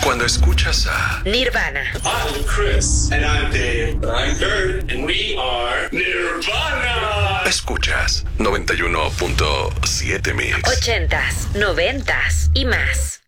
Cuando escuchas a Nirvana. I'm Chris. And I'm Dave. I'm Kurt. And we are Nirvana. escuchas 91.7 Mix. 80s, 90s y más.